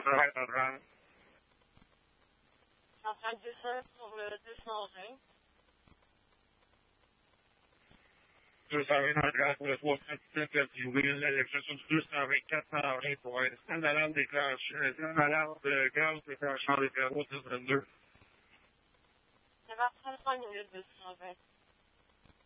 travail à prendre. Je suis en train de descendre sur le 220. 220 en grâce pour le 317 civil, l'expression du 224 120 pour un stand d'alarme déclenché, un stand d'alarme de gaz déclenchant des travaux 622. Ça va prendre 5 minutes 220.